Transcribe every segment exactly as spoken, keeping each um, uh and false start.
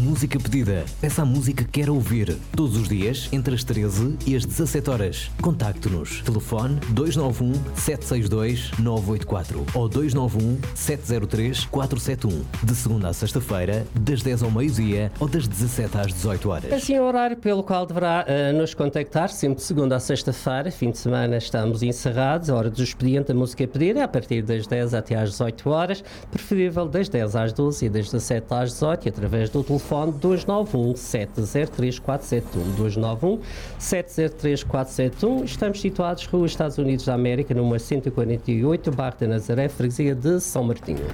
Música Pedida. Peça a música que quer ouvir. Todos os dias, entre as treze e as dezassete horas. Contacte-nos. Telefone dois nove um, sete seis dois, nove oito quatro ou dois nove um, sete zero três, quatro sete um. De segunda a sexta-feira, das dez ao meio-dia ou das dezassete às dezoito horas. Assim é o horário pelo qual deverá uh, nos contactar, sempre de segunda a sexta-feira. Fim de semana estamos encerrados. A hora do expediente da Música Pedida, a partir das dez até às dezoito horas. Preferível das dez às doze e das dezassete às dezoito, e através do telefone dois nove um, sete zero três, quatro sete um. dois nove um, sete zero três, quatro sete um. Estamos situados Rua Estados Unidos da América, número cento e quarenta e oito, Bairro da Nazaré, freguesia de São Martinho.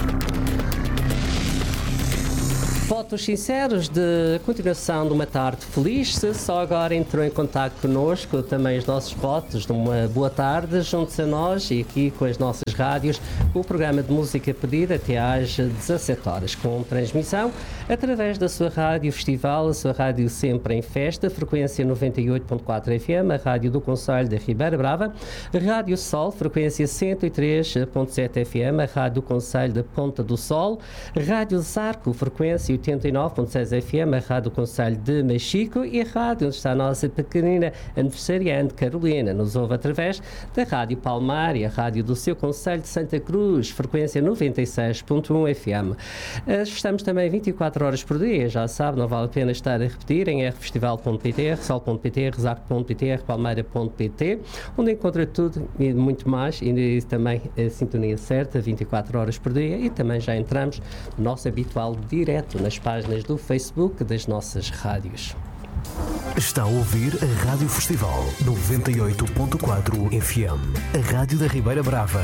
Votos sinceros de continuação de uma tarde feliz. Se só agora entrou em contato connosco, também os nossos votos de uma boa tarde, juntos a nós e aqui com as nossas rádios, o programa de Música Pedida até às dezassete horas, com transmissão através da sua rádio festival, a sua rádio sempre em festa, frequência noventa e oito ponto quatro F M, a rádio do Concelho de Ribeira Brava, Rádio Sol, frequência cento e três ponto sete F M, a rádio do Concelho de Ponta do Sol, Rádio Zarco, frequência oitenta e nove ponto seis F M, a rádio do Concelho de Machico, e a rádio onde está a nossa pequenina aniversariante Carolina. Nos ouve através da Rádio Palmar e a rádio do seu Concelho de Santa Cruz, frequência noventa e seis ponto um F M. Estamos também vinte e quatro horas por dia, já sabe, não vale a pena estar a repetir, em r festival ponto p t, r sol ponto p t, r zarco ponto p t, r palmeira ponto p t, onde encontra tudo e muito mais, e também a sintonia certa, vinte e quatro horas por dia, e também já entramos no nosso habitual direto nas páginas do Facebook das nossas rádios. Está a ouvir a Rádio Festival noventa e oito ponto quatro F M, a rádio da Ribeira Brava.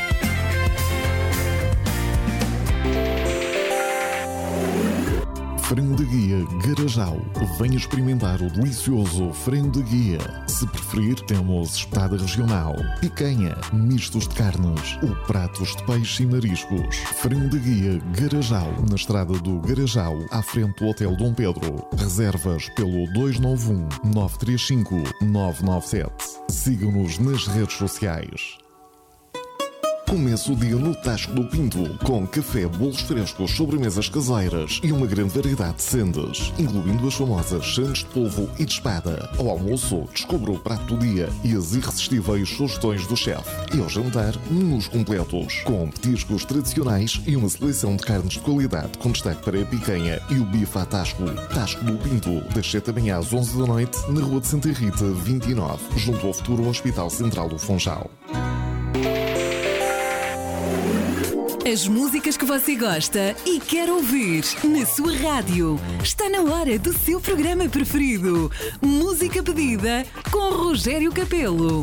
Frango de Guia Garajal. Venha experimentar o delicioso frango de guia. Se preferir, temos espetada regional, picanha, mistos de carnes ou pratos de peixe e mariscos. Frango de Guia Garajal, na estrada do Garajal, à frente do Hotel Dom Pedro. Reservas pelo dois nove um, nove três cinco, nove nove sete. Siga-nos nas redes sociais. Comece o dia no Tasco do Pinto, com café, bolos frescos, sobremesas caseiras e uma grande variedade de sandes, incluindo as famosas sandes de polvo e de espada. Ao almoço, descubra o prato do dia e as irresistíveis sugestões do chefe. E ao jantar, menus completos, com petiscos tradicionais e uma seleção de carnes de qualidade, com destaque para a picanha e o bife à Tasco. Tasco do Pinto, das sete da manhã às onze da noite, na Rua de Santa Rita, vinte e nove, junto ao futuro Hospital Central do Funchal. As músicas que você gosta e quer ouvir na sua rádio. Está na hora do seu programa preferido. Música Pedida com Rogério Capelo.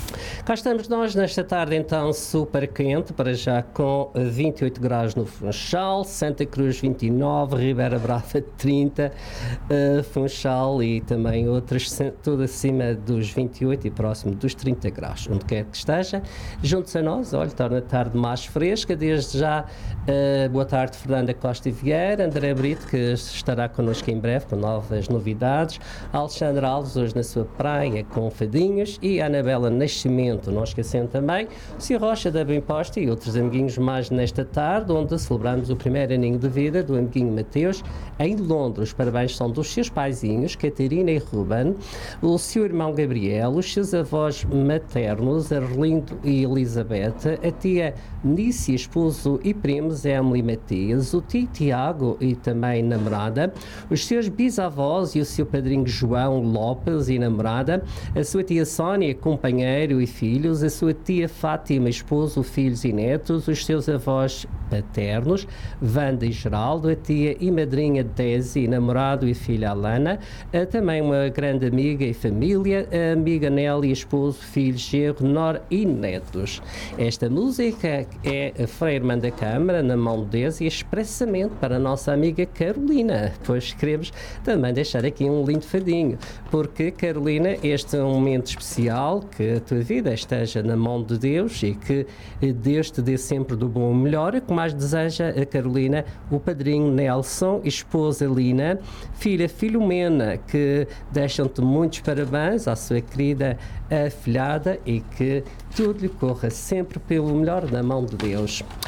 Cá estamos nós nesta tarde então super quente, para já com vinte e oito graus no Funchal, Santa Cruz vinte e nove, Ribeira Brava trinta, uh, Funchal e também outras, tudo acima dos vinte e oito e próximo dos trinta graus, onde quer que esteja. Juntos a nós, olha, torna a tarde mais fresca, desde já uh, boa tarde Fernanda Costa Vieira, André Brito, que estará connosco em breve com novas novidades, Alexandre Alves hoje na sua praia com fadinhos, e a Anabela Nascimento, não esquecendo também o senhor Rocha da Bemposta e outros amiguinhos mais nesta tarde, onde celebramos o primeiro aninho de vida do amiguinho Mateus em Londres. Os parabéns são dos seus paizinhos, Catarina e Ruben, o seu irmão Gabriel, os seus avós maternos, Arlindo e Elizabeth, a tia Nícia, esposo e primos, Emily e Matias, o tio Tiago e também namorada, os seus bisavós e o seu padrinho João Lopes e namorada, a sua tia Sónia, companheiro e filhos, a sua tia Fátima, esposo, filhos e netos, os seus avós paternos, Wanda e Geraldo, a tia e madrinha Desi, namorado e filha Alana, também uma grande amiga e família, a amiga Nelly, esposo, filhos, genro, nora e netos. Esta música é a Freira Irmã da Câmara, na mão de Desi, expressamente para a nossa amiga Carolina, pois queremos também deixar aqui um lindo fadinho, porque Carolina, este é um momento especial, que a tua vida esteja na mão de Deus e que Deus te dê sempre do bom e melhor. O que mais deseja a Carolina, o padrinho Nelson, esposa Lina, filha Filomena, que deixam-te muitos parabéns à sua querida afilhada e que tudo lhe corra sempre pelo melhor na mão de Deus.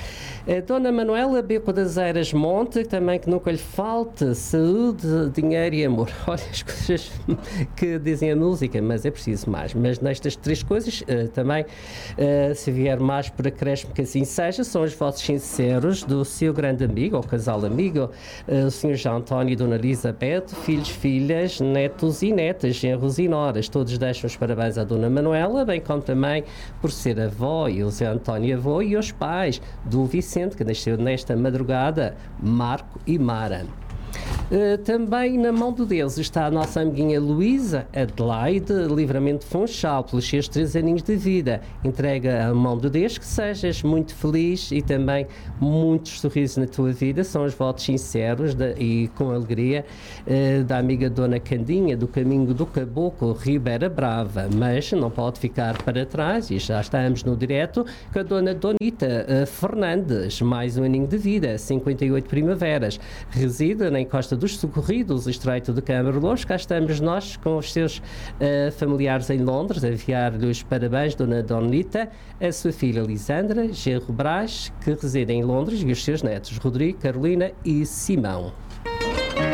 A Dona Manuela Beco das Eiras Monte, também que nunca lhe falte saúde, dinheiro e amor. Olha as coisas que dizem a música, mas é preciso mais. Mas nestas três coisas, uh, também, uh, se vier mais por acréscimo que assim seja, são os votos sinceros do seu grande amigo, ou casal amigo, uh, o senhor João António e Dona Elizabeth, filhos, filhas, netos e netas, genros e noras. Todos deixam os parabéns à Dona Manuela, bem como também por ser avó, e o Zé António avô, e aos pais do Vicente, que nasceu nesta madrugada, Marco e Mara. Uh, também na mão de Deus está a nossa amiguinha Luísa Adelaide Livramento Funchal, pelos seus três aninhos de vida. Entrega a mão de Deus, que sejas muito feliz e também muitos sorrisos na tua vida. São os votos sinceros de, e com alegria uh, da amiga Dona Candinha, do Caminho do Caboclo, Ribeira Brava. Mas não pode ficar para trás, e já estamos no direto com a Dona Donita uh, Fernandes, mais um aninho de vida, cinquenta e oito primaveras. Reside na Costa dos Socorridos, Estreito de Câmara. Cá estamos nós com os seus uh, familiares em Londres, a enviar-lhe os parabéns, Dona Donita, a sua filha Lisandra Gerro Brás, que reside em Londres, e os seus netos Rodrigo, Carolina e Simão.